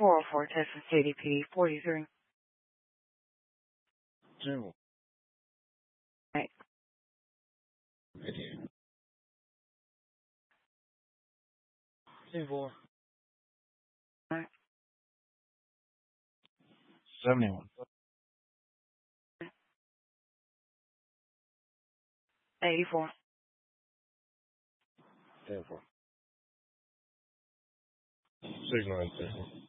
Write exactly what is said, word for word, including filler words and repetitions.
four oh four, Texas C D P forty-three. General. Right. Video. Ten four. Right. Seventy-one. eighty-four. Ten four. Six nine seven.